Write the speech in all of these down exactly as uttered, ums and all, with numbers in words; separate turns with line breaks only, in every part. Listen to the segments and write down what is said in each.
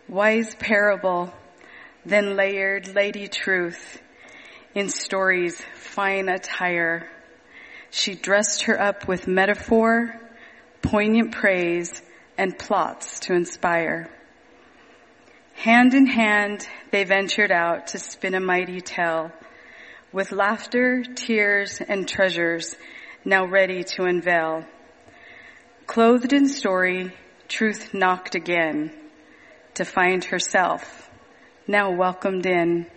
Wise parable, then layered lady truth, in stories fine attire. She dressed her up with metaphor, poignant praise, and plots to inspire. Hand in hand, they ventured out to spin a mighty tale, with laughter, tears, and treasures now ready to unveil. Clothed in story, truth knocked again to find herself now welcomed in.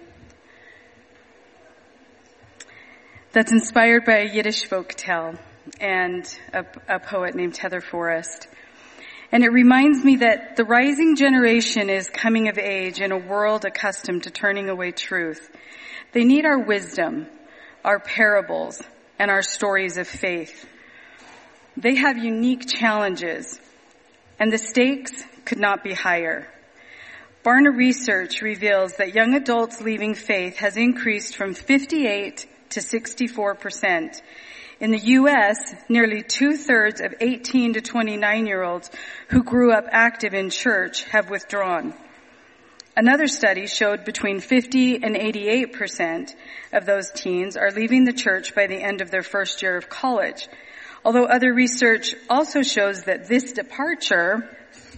That's inspired by a Yiddish folk tale and a, a poet named Heather Forrest. And it reminds me that the rising generation is coming of age in a world accustomed to turning away truth. They need our wisdom, our parables, and our stories of faith. They have unique challenges, and the stakes could not be higher. Barna research reveals that young adults leaving faith has increased from fifty-eight to sixty-four percent. In the U S, nearly two-thirds of eighteen to twenty-nine-year-olds who grew up active in church have withdrawn. Another study showed between fifty and eighty-eight percent of those teens are leaving the church by the end of their first year of college. Although other research also shows that this departure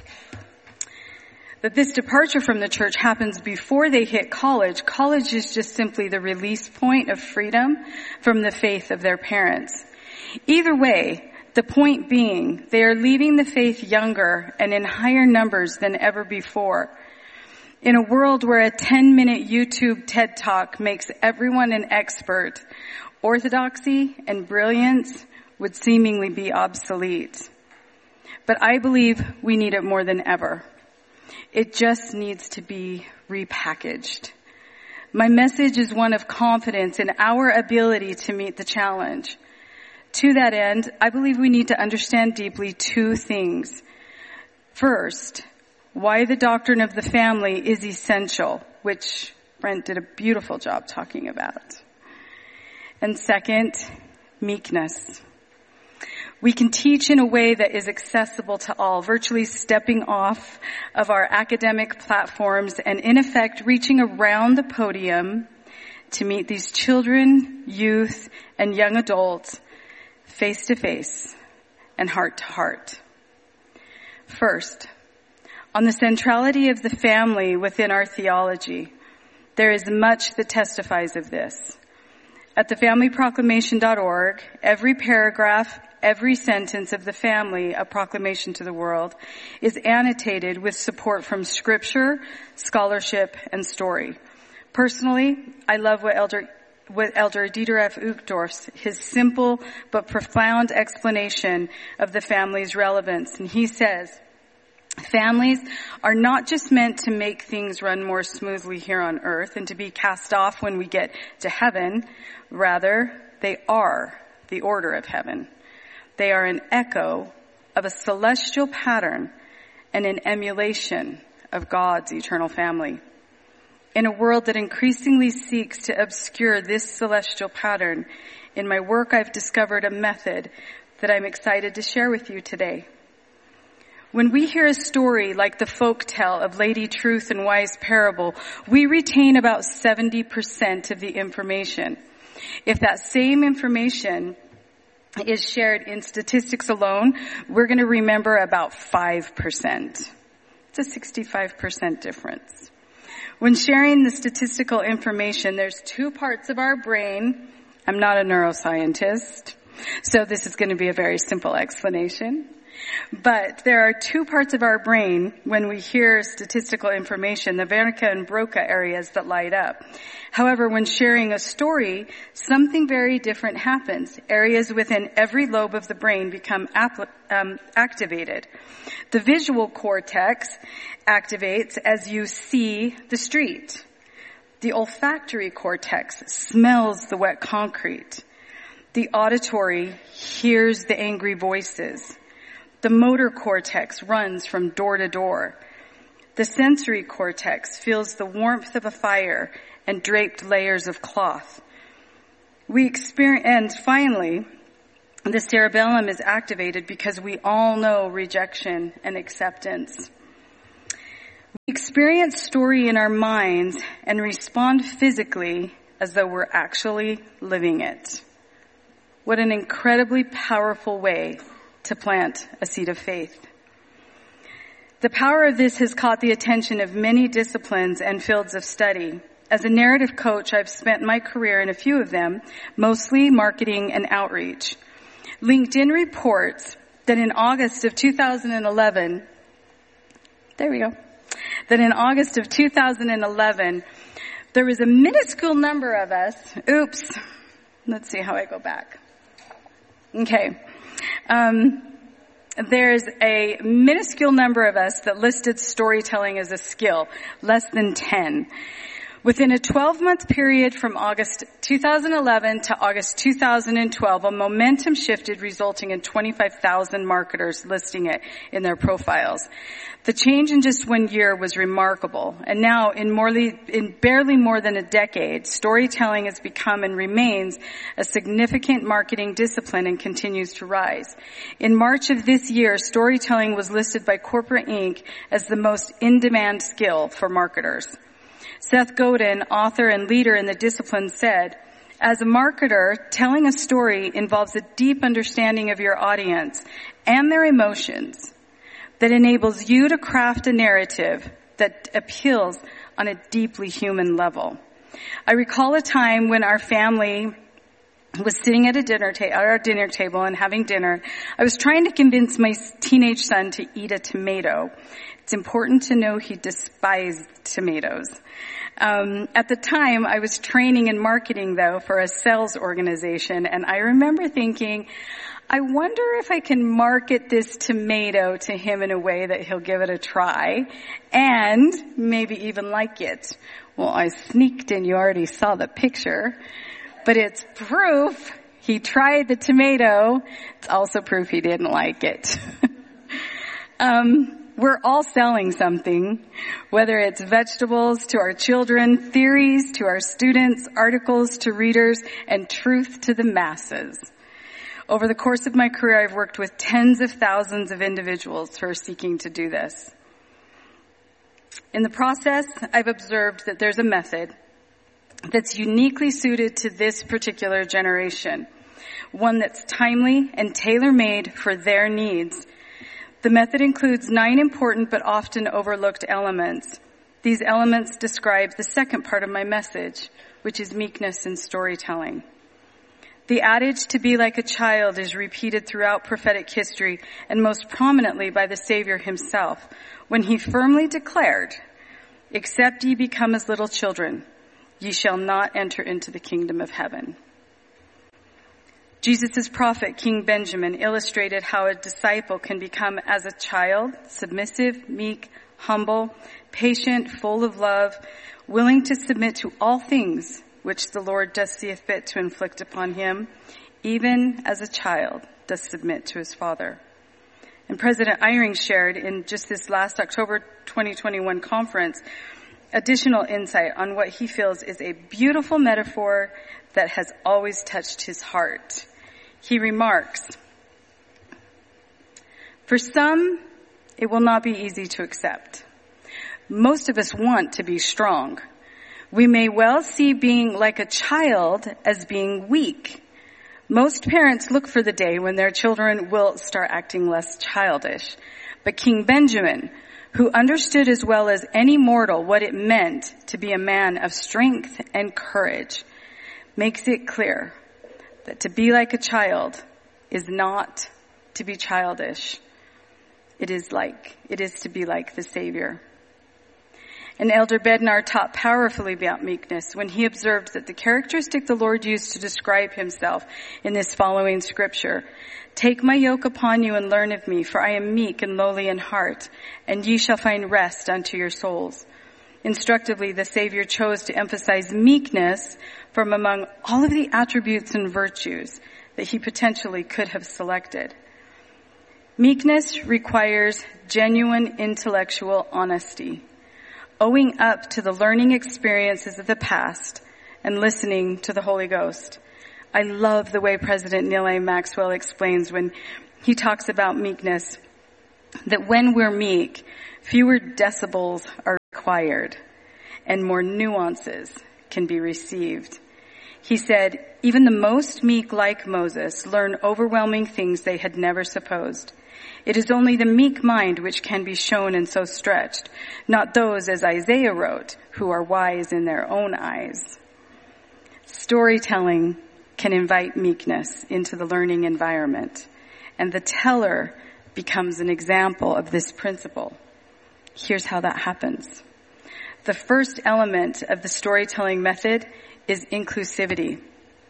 that this departure from the church happens before they hit college. College is just simply the release point of freedom from the faith of their parents. Either way, the point being, they are leaving the faith younger and in higher numbers than ever before. In a world where a ten-minute YouTube TED Talk makes everyone an expert, orthodoxy and brilliance would seemingly be obsolete. But I believe we need it more than ever. It just needs to be repackaged. My message is one of confidence in our ability to meet the challenge. To that end, I believe we need to understand deeply two things. First, why the doctrine of the family is essential, which Brent did a beautiful job talking about. And second, meekness. We can teach in a way that is accessible to all, virtually stepping off of our academic platforms and in effect reaching around the podium to meet these children, youth, and young adults face to face and heart to heart. First, on the centrality of the family within our theology, there is much that testifies of this. At the family proclamation dot org, every paragraph, every sentence of the family, A Proclamation to the World, is annotated with support from scripture, scholarship, and story. Personally, I love what Elder, what Elder Dieter F. Uchtdorf's, his simple but profound explanation of the family's relevance. And he says, families are not just meant to make things run more smoothly here on earth and to be cast off when we get to heaven. Rather, they are the order of heaven. They are an echo of a celestial pattern and an emulation of God's eternal family. In a world that increasingly seeks to obscure this celestial pattern, in my work I've discovered a method that I'm excited to share with you today. When we hear a story like the folk tale of Lady Truth and Wise Parable, we retain about seventy percent of the information. If that same information is shared in statistics alone, we're going to remember about five percent. It's a sixty-five percent difference. When sharing the statistical information, there's two parts of our brain. I'm not a neuroscientist, so this is going to be a very simple explanation. But there are two parts of our brain when we hear statistical information, the Wernicke and Broca areas that light up. However, when sharing a story, something very different happens. Areas within every lobe of the brain become apl- um, activated. The visual cortex activates as you see the street. The olfactory cortex smells the wet concrete. The auditory hears the angry voices. The motor cortex runs from door to door. The sensory cortex feels the warmth of a fire and draped layers of cloth. We experience, and finally, the cerebellum is activated because we all know rejection and acceptance. experience story in our minds and respond physically as though we're actually living it. What an incredibly powerful way to plant a seed of faith. The power of this has caught the attention of many disciplines and fields of study. As a narrative coach, I've spent my career in a few of them, mostly marketing and outreach. LinkedIn reports that in August of two thousand eleven, there we go, that in August of two thousand eleven, there was a minuscule number of us, oops, let's see how I go back. Okay. Um, there's a minuscule number of us that listed storytelling as a skill, less than ten. Within a twelve-month period from August two thousand eleven to August two thousand twelve, a momentum shifted, resulting in twenty-five thousand marketers listing it in their profiles. The change in just one year was remarkable, and now in, more, in barely more than a decade, storytelling has become and remains a significant marketing discipline and continues to rise. In March of this year, storytelling was listed by Corporate Incorporated as the most in-demand skill for marketers. Seth Godin, author and leader in the discipline, said, "As a marketer, telling a story involves a deep understanding of your audience and their emotions that enables you to craft a narrative that appeals on a deeply human level." I recall a time when our family was sitting at a dinner ta- at our dinner table and having dinner. I was trying to convince my teenage son to eat a tomato. It's important to know he despised tomatoes. Um, at the time, I was training in marketing, though, for a sales organization, and I remember thinking, I wonder if I can market this tomato to him in a way that he'll give it a try and maybe even like it. Well, I sneaked in. You already saw the picture, but it's proof he tried the tomato. It's also proof he didn't like it. um, We're all selling something, whether it's vegetables to our children, theories to our students, articles to readers, and truth to the masses. Over the course of my career, I've worked with tens of thousands of individuals who are seeking to do this. In the process, I've observed that there's a method that's uniquely suited to this particular generation, one that's timely and tailor-made for their needs. The method includes nine important but often overlooked elements. These elements describe the second part of my message, which is meekness in storytelling. The adage to be like a child is repeated throughout prophetic history and most prominently by the Savior himself when he firmly declared, "Except ye become as little children, ye shall not enter into the kingdom of heaven." Jesus' prophet, King Benjamin, illustrated how a disciple can become as a child, submissive, meek, humble, patient, full of love, willing to submit to all things which the Lord does see fit to inflict upon him, even as a child does submit to his father. And President Eyring shared in just this last October twenty twenty-one conference additional insight on what he feels is a beautiful metaphor that has always touched his heart. He remarks, "For some, it will not be easy to accept. Most of us want to be strong. We may well see being like a child as being weak. Most parents look for the day when their children will start acting less childish. But King Benjamin, who understood as well as any mortal what it meant to be a man of strength and courage, makes it clear that to be like a child is not to be childish. It is like, it is to be like the Savior." And Elder Bednar taught powerfully about meekness when he observed that the characteristic the Lord used to describe himself in this following scripture, "Take my yoke upon you and learn of me, for I am meek and lowly in heart, and ye shall find rest unto your souls." Instructively, the Savior chose to emphasize meekness from among all of the attributes and virtues that he potentially could have selected. Meekness requires genuine intellectual honesty, owing up to the learning experiences of the past and listening to the Holy Ghost. I love the way President Neal A. Maxwell explains when he talks about meekness, that when we're meek, fewer decibels are acquired and more nuances can be received. He said, even the most meek like Moses learn overwhelming things they had never supposed. It is only the meek mind which can be shown and so stretched, not those, as Isaiah wrote, who are wise in their own eyes. Storytelling can invite meekness into the learning environment, and the teller becomes an example of this principle. Here's how that happens. The first element of the storytelling method is inclusivity.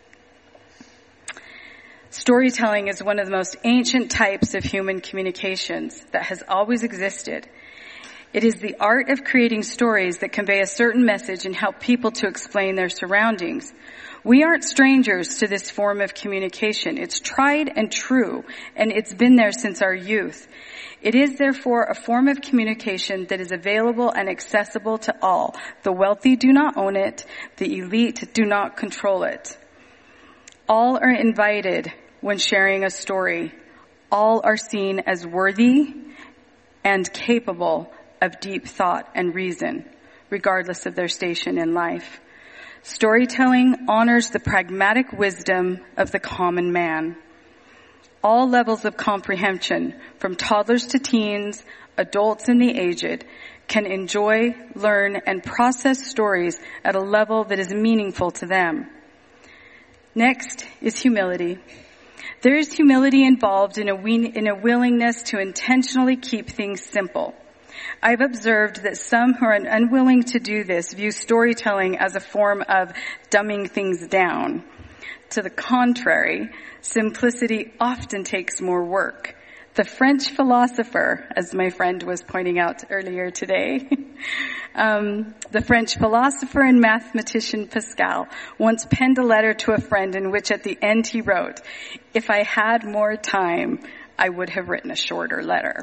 Storytelling is one of the most ancient types of human communications that has always existed. It is the art of creating stories that convey a certain message and help people to explain their surroundings. We aren't strangers to this form of communication. It's tried and true, and it's been there since our youth. It is therefore a form of communication that is available and accessible to all. The wealthy do not own it. The elite do not control it. All are invited when sharing a story. All are seen as worthy and capable of deep thought and reason, regardless of their station in life. Storytelling honors the pragmatic wisdom of the common man. All levels of comprehension, from toddlers to teens, adults and the aged, can enjoy, learn, and process stories at a level that is meaningful to them. Next is humility. There is humility involved in a, we- in a willingness to intentionally keep things simple. I've observed that some who are unwilling to do this view storytelling as a form of dumbing things down. To the contrary, simplicity often takes more work. The French philosopher, as my friend was pointing out earlier today, um, the French philosopher and mathematician Pascal once penned a letter to a friend in which at the end he wrote, "If I had more time, I would have written a shorter letter."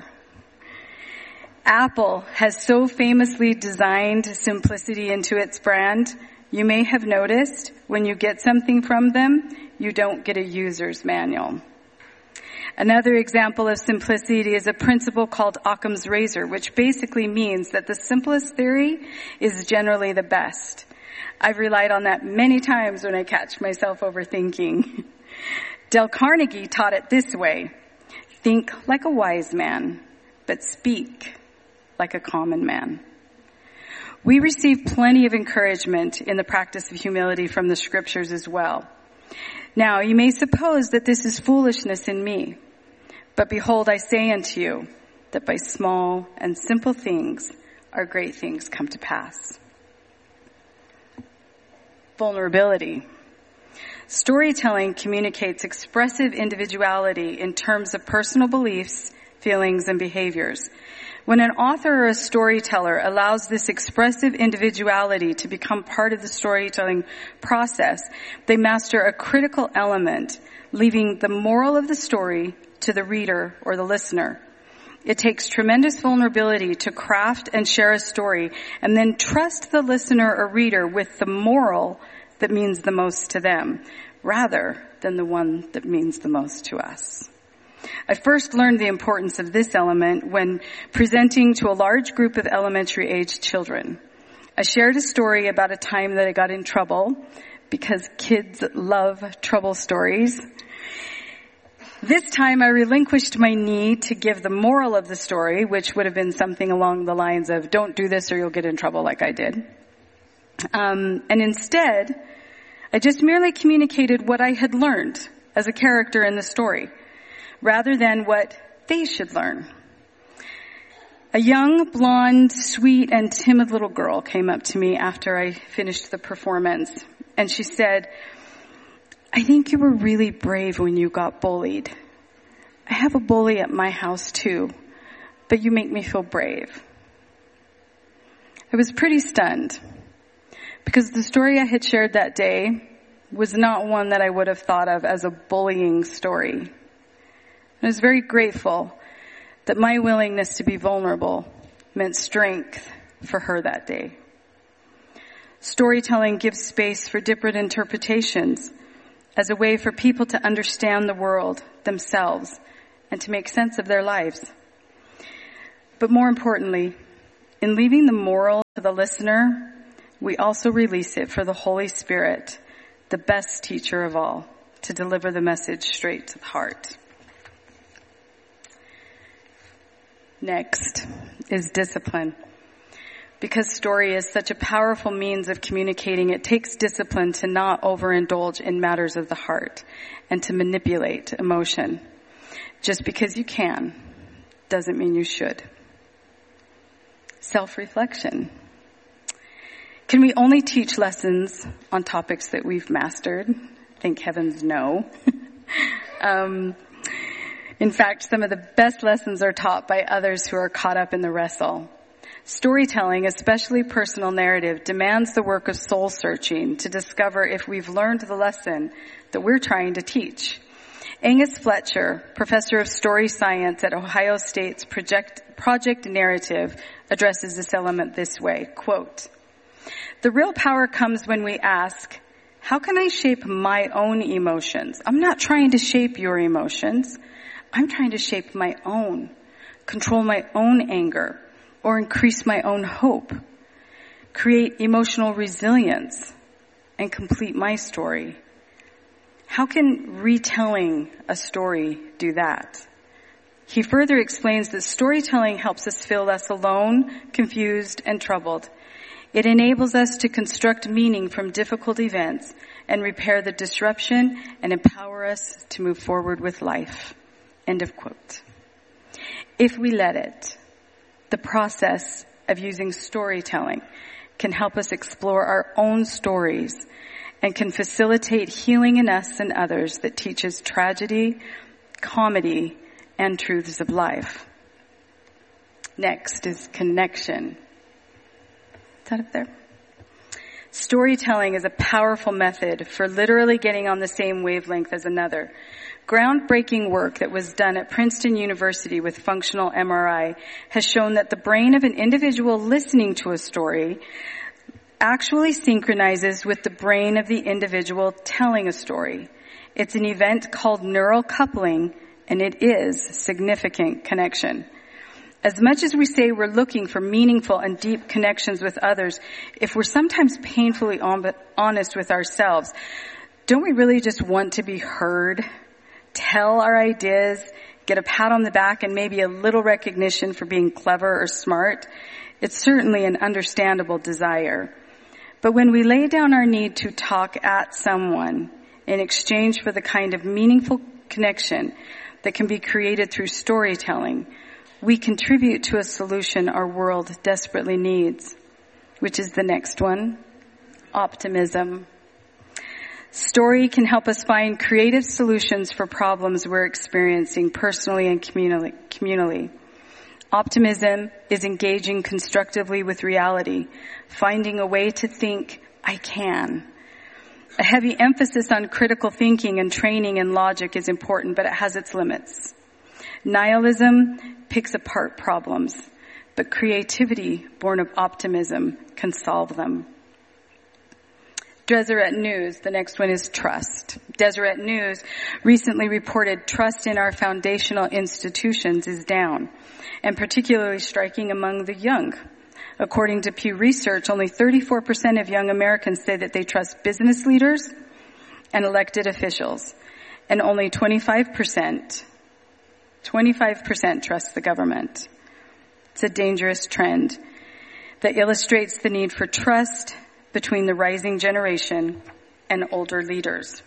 Apple has so famously designed simplicity into its brand. You may have noticed when you get something from them, you don't get a user's manual. Another example of simplicity is a principle called Occam's razor, which basically means that the simplest theory is generally the best. I've relied on that many times when I catch myself overthinking. Dale Carnegie taught it this way: think like a wise man, but speak like a common man. We receive plenty of encouragement in the practice of humility from the scriptures as well. Now, you may suppose that this is foolishness in me, but behold, I say unto you that by small and simple things our great things come to pass. Vulnerability. Storytelling communicates expressive individuality in terms of personal beliefs, feelings, and behaviors. When an author or a storyteller allows this expressive individuality to become part of the storytelling process, they master a critical element, leaving the moral of the story to the reader or the listener. It takes tremendous vulnerability to craft and share a story and then trust the listener or reader with the moral that means the most to them, rather than the one that means the most to us. I first learned the importance of this element when presenting to a large group of elementary-aged children. I shared a story about a time that I got in trouble, because kids love trouble stories. This time I relinquished my need to give the moral of the story, which would have been something along the lines of, don't do this or you'll get in trouble, like I did. Um, and instead, I just merely communicated what I had learned as a character in the story, rather than what they should learn. A young, blonde, sweet, and timid little girl came up to me after I finished the performance, and she said, "I think you were really brave when you got bullied. I have a bully at my house too, but you make me feel brave." I was pretty stunned, because the story I had shared that day was not one that I would have thought of as a bullying story. I was very grateful that my willingness to be vulnerable meant strength for her that day. Storytelling gives space for different interpretations as a way for people to understand the world, themselves, and to make sense of their lives. But more importantly, In leaving the moral to the listener, we also release it for the Holy Spirit, the best teacher of all, to deliver the message straight to the heart. Next is discipline. Because story is such a powerful means of communicating, it takes discipline to not overindulge in matters of the heart and to manipulate emotion. Just because you can doesn't mean you should. Self-reflection. Can we only teach lessons on topics that we've mastered? Thank heavens, no. um, in fact, some of the best lessons are taught by others who are caught up in the wrestle. Storytelling, especially personal narrative, demands the work of soul searching to discover if we've learned the lesson that we're trying to teach. Angus Fletcher, professor of story science at Ohio State's Project, Project Narrative, addresses this element this way, quote, "The real power comes when we ask, how can I shape my own emotions? I'm not trying to shape your emotions. I'm trying to shape my own, control my own anger, or increase my own hope, create emotional resilience, and complete my story. How can retelling a story do that?" He further explains that storytelling helps us feel less alone, confused, and troubled. It enables us to construct meaning from difficult events and repair the disruption and empower us to move forward with life. End of quote. If we let it, the process of using storytelling can help us explore our own stories and can facilitate healing in us and others that teaches tragedy, comedy, and truths of life. Next is connection. Is that up there? Storytelling is a powerful method for literally getting on the same wavelength as another. Groundbreaking work that was done at Princeton University with functional M R I has shown that the brain of an individual listening to a story actually synchronizes with the brain of the individual telling a story. It's an event called neural coupling, and it is significant connection. As much as we say we're looking for meaningful and deep connections with others, if we're sometimes painfully honest with ourselves, don't we really just want to be heard, tell our ideas, get a pat on the back, and maybe a little recognition for being clever or smart? It's certainly an understandable desire. But when we lay down our need to talk at someone in exchange for the kind of meaningful connection that can be created through storytelling, we contribute to a solution our world desperately needs, which is the next one, optimism. Story can help us find creative solutions for problems we're experiencing personally and communally. communally. Optimism is engaging constructively with reality, finding a way to think, I can. A heavy emphasis on critical thinking and training in logic is important, but it has its limits. Nihilism picks apart problems, but creativity born of optimism can solve them. Deseret News, the next one is trust. Deseret News recently reported trust in our foundational institutions is down, and particularly striking among the young. According to Pew Research, only thirty-four percent of young Americans say that they trust business leaders and elected officials, and only twenty-five percent, twenty-five percent trust the government. It's a dangerous trend that illustrates the need for trust between the rising generation and older leaders.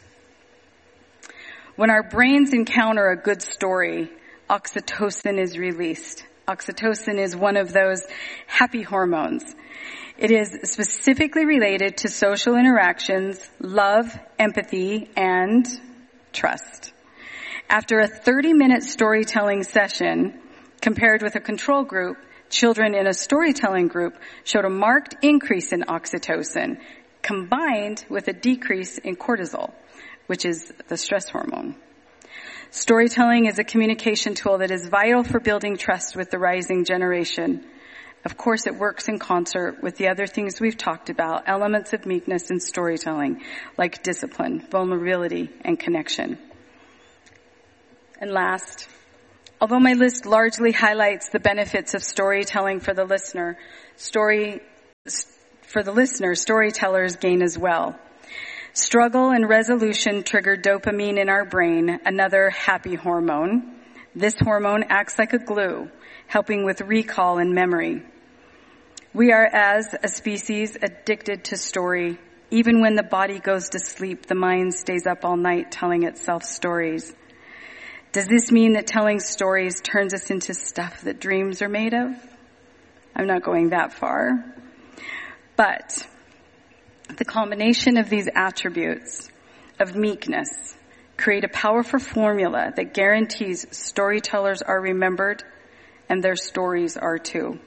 When our brains encounter a good story, oxytocin is released. Oxytocin is one of those happy hormones. It is specifically related to social interactions, love, empathy, and trust. After a thirty-minute storytelling session, compared with a control group, children in a storytelling group showed a marked increase in oxytocin, combined with a decrease in cortisol, which is the stress hormone. Storytelling is a communication tool that is vital for building trust with the rising generation. Of course, it works in concert with the other things we've talked about, elements of meekness in storytelling, like discipline, vulnerability, and connection. And last, Although my list largely highlights the benefits of storytelling for the listener, story, for the listener, storytellers gain as well. Struggle and resolution trigger dopamine in our brain, another happy hormone. This hormone acts like a glue, helping with recall and memory. We are, as a species, addicted to story. Even when the body goes to sleep, the mind stays up all night telling itself stories. Does this mean that telling stories turns us into stuff that dreams are made of? I'm not going that far. But the combination of these attributes of meekness create a powerful formula that guarantees storytellers are remembered and their stories are too.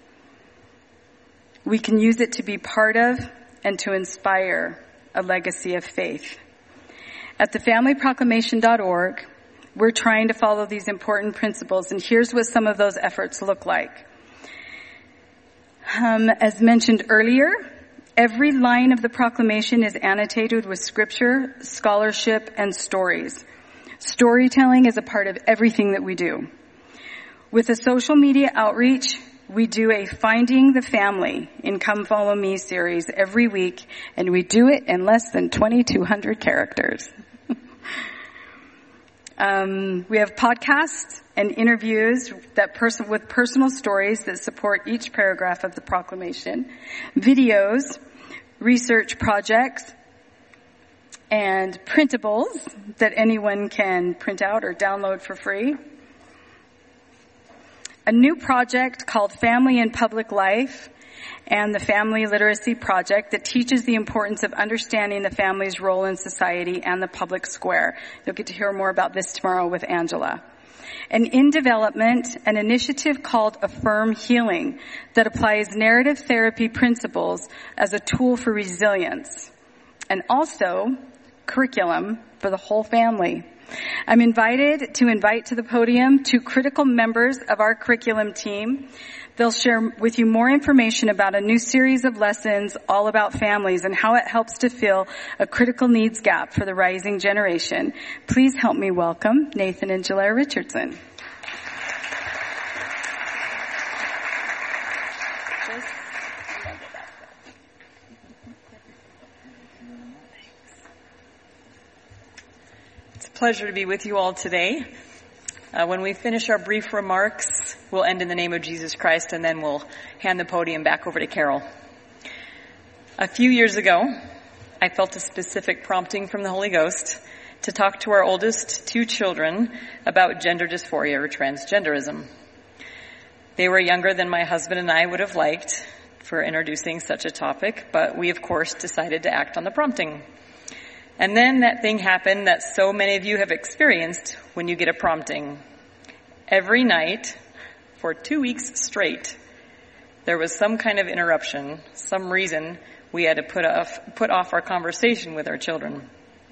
We can use it to be part of and to inspire a legacy of faith. At the family proclamation dot org, we're trying to follow these important principles, and here's what some of those efforts look like. Um, as mentioned earlier, every line of the proclamation is annotated with scripture, scholarship, and stories. Storytelling is a part of everything that we do. With a social media outreach, we do a Finding the Family in Come Follow Me series every week, and we do it in less than twenty-two hundred characters. Um, we have podcasts and interviews that person with personal stories that support each paragraph of the proclamation, videos, research projects, and printables that anyone can print out or download for free. A new project called Family in Public Life and the Family Literacy Project that teaches the importance of understanding the family's role in society and the public square. You'll get to hear more about this tomorrow with Angela. And in development, an initiative called Affirm Healing that applies narrative therapy principles as a tool for resilience. And also curriculum for the whole family. I'm invited to invite to the podium two critical members of our curriculum team. They'll share with you more information about a new series of lessons all about families and how it helps to fill a critical needs gap for the rising generation. Please help me welcome Nathan and Jalera Richardson.
It's a pleasure to be with you all today. Uh, when we finish our brief remarks, we'll end in the name of Jesus Christ, and then we'll hand the podium back over to Carol. A few years ago, I felt a specific prompting from the Holy Ghost to talk to our oldest two children about gender dysphoria or transgenderism. They were younger than my husband and I would have liked for introducing such a topic, but we, of course, decided to act on the prompting. And then that thing happened that so many of you have experienced when you get a prompting. Every night, for two weeks straight, there was some kind of interruption, some reason we had to put off, put off our conversation with our children.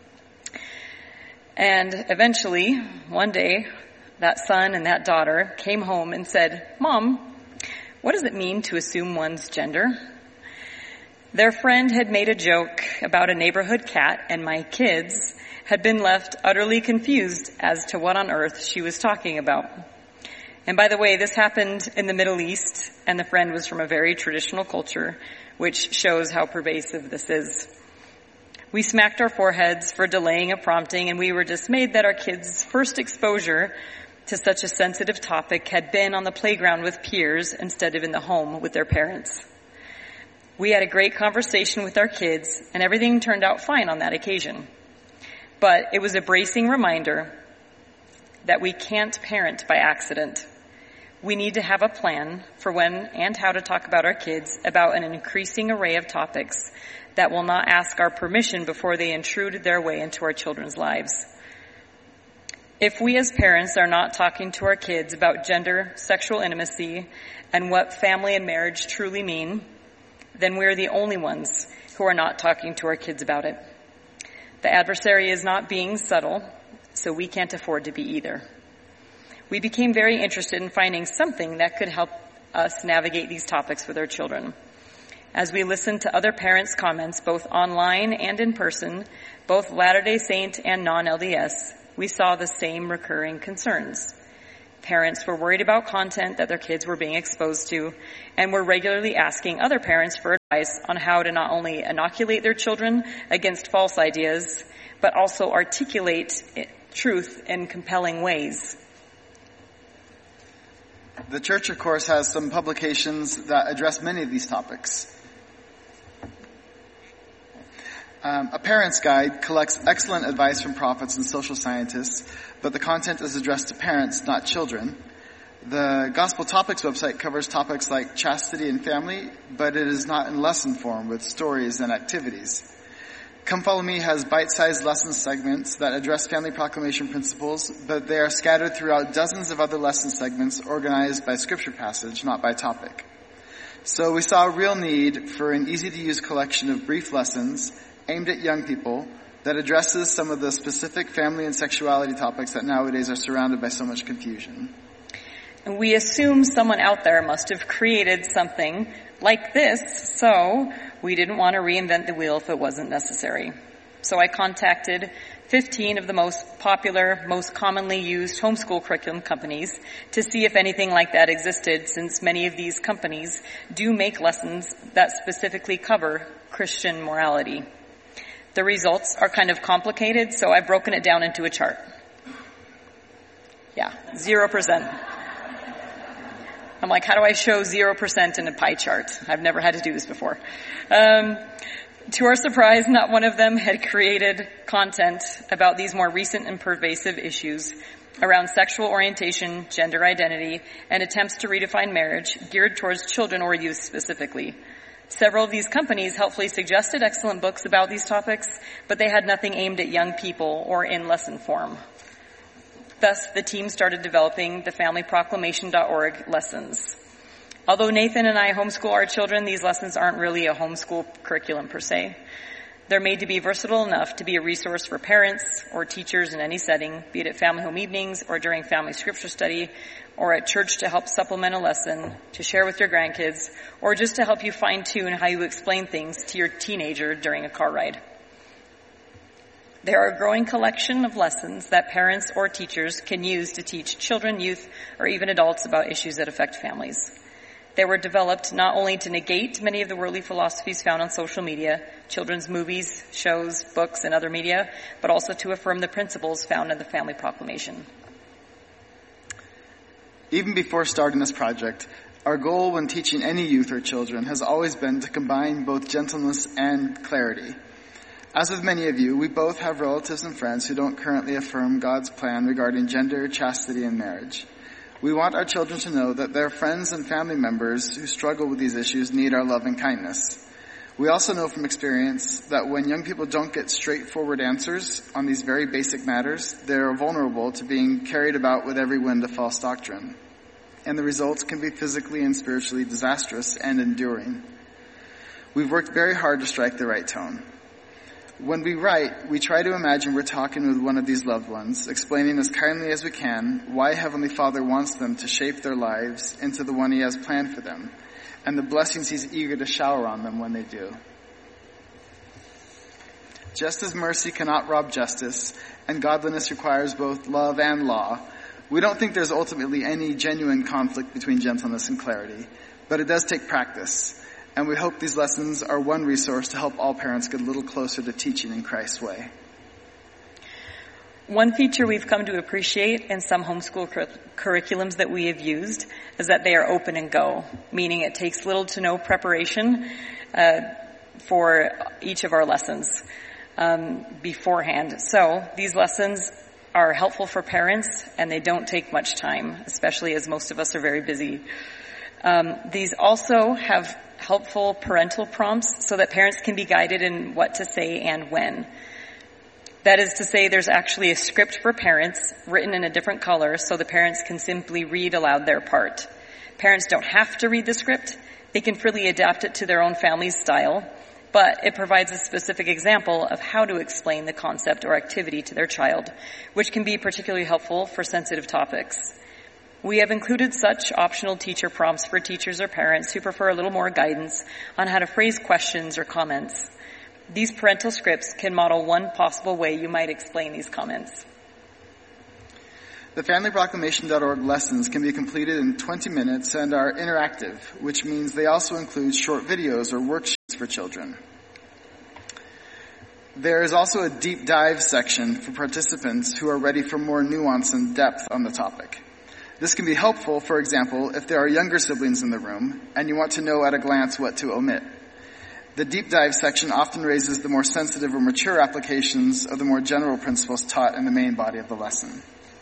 And eventually, one day, that son and that daughter came home and said, "Mom, what does it mean to assume one's gender?" Their friend had made a joke about a neighborhood cat, and my kids had been left utterly confused as to what on earth she was talking about. And by the way, this happened in the Middle East, and the friend was from a very traditional culture, which shows how pervasive this is. We smacked our foreheads for delaying a prompting, and we were dismayed that our kids' first exposure to such a sensitive topic had been on the playground with peers instead of in the home with their parents. We had a great conversation with our kids, and everything turned out fine on that occasion. But it was a bracing reminder that we can't parent by accident. We need to have a plan for when and how to talk about our kids about an increasing array of topics that will not ask our permission before they intrude their way into our children's lives. If we as parents are not talking to our kids about gender, sexual intimacy, and what family and marriage truly mean, then we're the only ones who are not talking to our kids about it. The adversary is not being subtle, so we can't afford to be either. We became very interested in finding something that could help us navigate these topics with our children. As we listened to other parents' comments, both online and in person, both Latter-day Saint and non-L D S, we saw the same recurring concerns. Parents were worried about content that their kids were being exposed to and were regularly asking other parents for advice on how to not only inoculate their children against false ideas, but also articulate truth in compelling ways.
The church, of course, has some publications that address many of these topics. Um, a Parent's Guide collects excellent advice from prophets and social scientists, but the content is addressed to parents, not children. The Gospel Topics website covers topics like chastity and family, but it is not in lesson form with stories and activities. Come Follow Me has bite-sized lesson segments that address family proclamation principles, but they are scattered throughout dozens of other lesson segments organized by scripture passage, not by topic. So we saw a real need for an easy-to-use collection of brief lessons aimed at young people that addresses some of the specific family and sexuality topics that nowadays are surrounded by so much confusion.
And we assume someone out there must have created something like this, so we didn't want to reinvent the wheel if it wasn't necessary. So I contacted fifteen of the most popular, most commonly used homeschool curriculum companies to see if anything like that existed, since many of these companies do make lessons that specifically cover Christian morality. The results are kind of complicated, so I've broken it down into a chart. Yeah, zero percent. I'm like, how do I show zero percent in a pie chart? I've never had to do this before. Um, to our surprise, not one of them had created content about these more recent and pervasive issues around sexual orientation, gender identity, and attempts to redefine marriage geared towards children or youth specifically. Several of these companies helpfully suggested excellent books about these topics, but they had nothing aimed at young people or in lesson form. Thus, the team started developing the family proclamation dot org lessons. Although Nathan and I homeschool our children, these lessons aren't really a homeschool curriculum per se. They're made to be versatile enough to be a resource for parents or teachers in any setting, be it at family home evenings or during family scripture study, or at church to help supplement a lesson, to share with your grandkids, or just to help you fine-tune how you explain things to your teenager during a car ride. There are a growing collection of lessons that parents or teachers can use to teach children, youth, or even adults about issues that affect families. They were developed not only to negate many of the worldly philosophies found on social media, children's movies, shows, books, and other media, but also to affirm the principles found in the Family Proclamation.
Even before starting this project, our goal when teaching any youth or children has always been to combine both gentleness and clarity. As with many of you, we both have relatives and friends who don't currently affirm God's plan regarding gender, chastity, and marriage. We want our children to know that their friends and family members who struggle with these issues need our love and kindness. We also know from experience that when young people don't get straightforward answers on these very basic matters, they're vulnerable to being carried about with every wind of false doctrine. And the results can be physically and spiritually disastrous and enduring. We've worked very hard to strike the right tone. When we write, we try to imagine we're talking with one of these loved ones, explaining as kindly as we can why Heavenly Father wants them to shape their lives into the one He has planned for them, and the blessings He's eager to shower on them when they do. Just as mercy cannot rob justice, and godliness requires both love and law, we don't think there's ultimately any genuine conflict between gentleness and clarity, but it does take practice. And we hope these lessons are one resource to help all parents get a little closer to teaching in Christ's way.
One feature we've come to appreciate in some homeschool cur- curriculums that we have used is that they are open and go, meaning it takes little to no preparation uh, for each of our lessons um, beforehand. So these lessons are helpful for parents, and they don't take much time, especially as most of us are very busy. Um, these also have helpful parental prompts so that parents can be guided in what to say and when. That is to say, there's actually a script for parents written in a different color so the parents can simply read aloud their part. Parents don't have to read the script. They can freely adapt it to their own family's style, but it provides a specific example of how to explain the concept or activity to their child, which can be particularly helpful for sensitive topics. We have included such optional teacher prompts for teachers or parents who prefer a little more guidance on how to phrase questions or comments. These parental scripts can model one possible way you might explain these comments.
The family proclamation dot org lessons can be completed in twenty minutes and are interactive, which means they also include short videos or worksheets for children. There is also a deep dive section for participants who are ready for more nuance and depth on the topic. This can be helpful, for example, if there are younger siblings in the room and you want to know at a glance what to omit. The deep dive section often raises the more sensitive or mature applications of the more general principles taught in the main body of the lesson.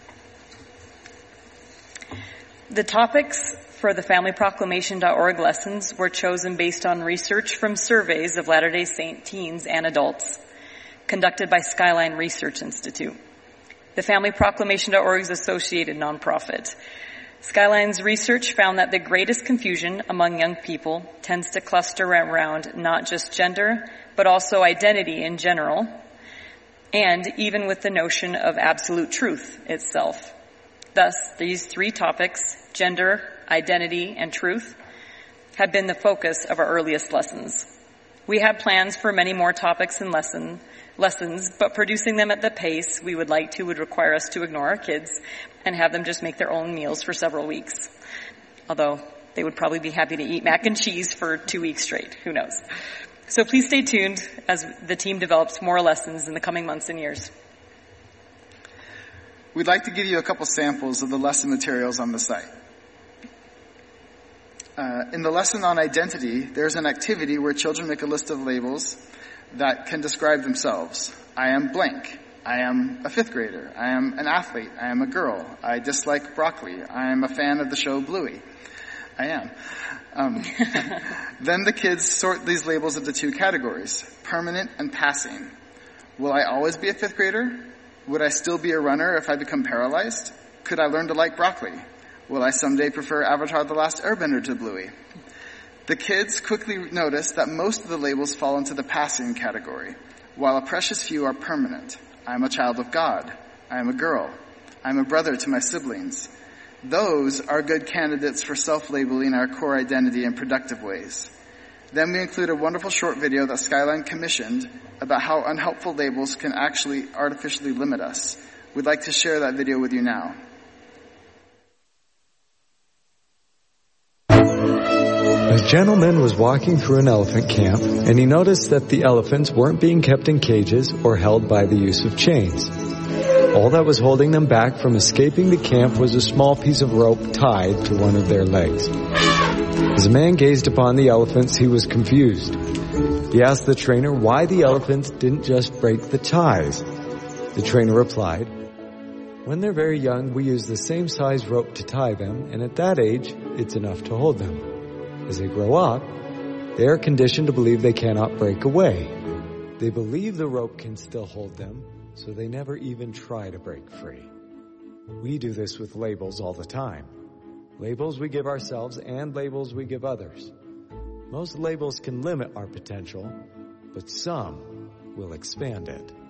The topics for the family proclamation dot org lessons were chosen based on research from surveys of Latter-day Saint teens and adults conducted by Skyline Research Institute, the family proclamation dot org's associated nonprofit. Skyline's research found that the greatest confusion among young people tends to cluster around not just gender, but also identity in general, and even with the notion of absolute truth itself. Thus, these three topics, gender, identity, and truth, have been the focus of our earliest lessons. We had plans for many more topics and lesson, lessons, but producing them at the pace we would like to would require us to ignore our kids and have them just make their own meals for several weeks. Although they would probably be happy to eat mac and cheese for two weeks straight. Who knows? So please stay tuned as the team develops more lessons in the coming months and years.
We'd like to give you a couple samples of the lesson materials on the site. Uh, in the lesson on identity, there's an activity where children make a list of labels that can describe themselves. I am blank. I am a fifth grader. I am an athlete. I am a girl. I dislike broccoli. I am a fan of the show Bluey. I am. Um, then the kids sort these labels into two categories, permanent and passing. Will I always be a fifth grader? Would I still be a runner if I become paralyzed? Could I learn to like broccoli? Will I someday prefer Avatar: The Last Airbender to Bluey? The kids quickly notice that most of the labels fall into the passing category, while a precious few are permanent. I am a child of God. I am a girl. I am a brother to my siblings. Those are good candidates for self-labeling our core identity in productive ways. Then we include a wonderful short video that Skyline commissioned about how unhelpful labels can actually artificially limit us. We'd like to share that video with you now.
A gentleman was walking through an elephant camp, and he noticed that the elephants weren't being kept in cages or held by the use of chains. All that was holding them back from escaping the camp was a small piece of rope tied to one of their legs. As the man gazed upon the elephants, he was confused. He asked the trainer why the elephants didn't just break the ties. The trainer replied, "When they're very young, we use the same size rope to tie them, and at that age, it's enough to hold them. As they grow up, they are conditioned to believe they cannot break away. They believe the rope can still hold them, so they never even try to break free." We do this with labels all the time. Labels we give ourselves and labels we give others. Most labels can limit our potential, but some will expand it.